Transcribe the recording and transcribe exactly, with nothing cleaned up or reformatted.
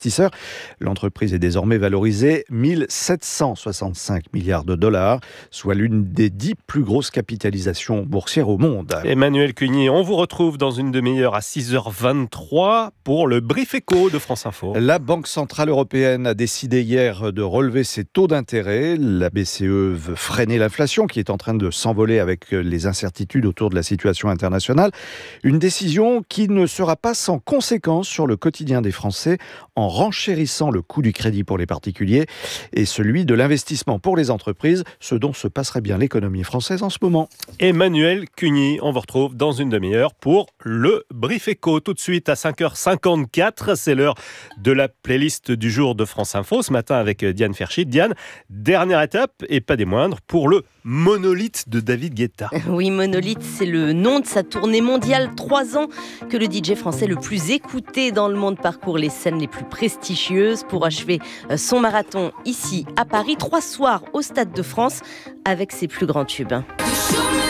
investisseurs. L'entreprise est désormais valorisée mille sept cent soixante-cinq milliards de dollars, soit l'une des dix plus grosses capitalisations boursières au monde. Emmanuel Cuny, on vous retrouve dans une demi-heure à six heures vingt-trois pour le Brief Éco de France Info. La Banque Centrale Européenne a décidé hier de relever ses taux d'intérêt. La B C E veut freiner l'inflation qui est en train de s'envoler avec les incertitudes autour de la situation internationale. Une décision qui ne sera pas sans conséquences sur le quotidien des Français en renchérissant le coût du crédit pour les particuliers et celui de l'investissement pour les entreprises, ce dont se passerait bien l'économie française en ce moment. Emmanuel Cuny, on vous retrouve dans une demi-heure pour le Brief Éco. Tout de suite à cinq heures cinquante-quatre, c'est l'heure de la playlist du jour de France Info, ce matin avec Diane Ferchit. Diane, dernière étape, et pas des moindres, pour le Monolithe de David Guetta. Oui, Monolithe, c'est le nom de sa tournée mondiale. Trois ans que le D J français le plus écouté dans le monde parcourt les scènes les plus prestigieuses pour achever son marathon ici à Paris. Trois soirs au Stade de France avec ses plus grands tubes.